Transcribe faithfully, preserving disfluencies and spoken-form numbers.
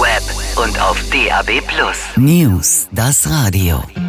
Web und auf D A B plus. News, das Radio.